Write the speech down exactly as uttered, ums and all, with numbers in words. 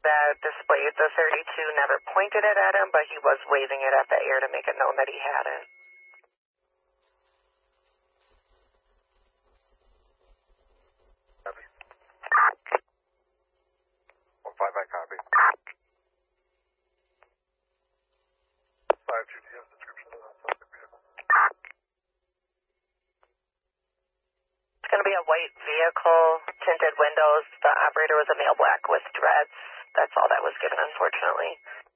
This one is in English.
that displayed the thirty-two never pointed it at him, but he was waving it at the air to make it known that he had it. Copy. one five, I copy. five two, do you have a description of that suspect vehicle? It's going to be a white vehicle, tinted windows. The operator was a male black with dreads. That's all that was given, unfortunately.